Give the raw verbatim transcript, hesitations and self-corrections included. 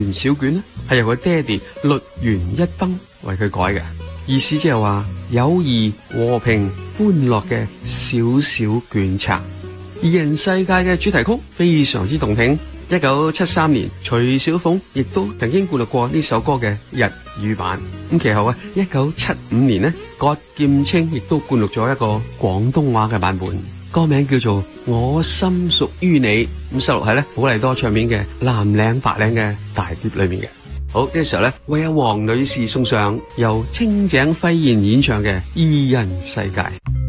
元小卷呢係由佢爹哋栗原一登為佢改嘅，意思即係話友誼、和平、歡樂嘅小小卷冊。二人世界嘅主題曲非常之動聽。一九七三年，徐小鳳亦都曾經灌錄過呢首歌嘅日語版。咁其後啊，一九七五年呢，葛劍青亦都灌錄咗一個廣東話嘅版本，歌名叫做《我心屬於你》。咁收錄喺咧寶麗多唱片嘅藍領白領嘅大碟裏面嘅。好，呢個時候咧，為阿黃女士送上由清井輝彥演唱嘅《二人世界》。